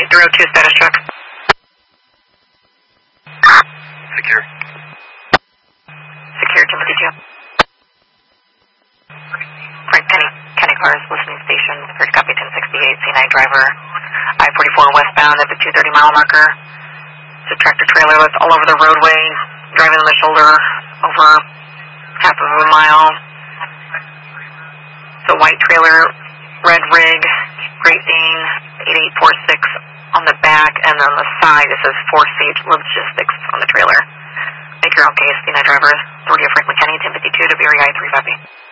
802 status check. Secure. Secure, Timothy 2. Frank Kenny Cars, listening station, security copy 1068, C9 driver, I-44 westbound at the 230 mile marker. It's a tractor trailer that's all over the roadway, driving on the shoulder over half of a mile. It's a white trailer, red rig, Great Dane, 8846 on the back, and on the side it says Forsage Logistics on the trailer. Make your own case, C9 driver, authority of Frank McKinney, Timothy 2 to BRI 350.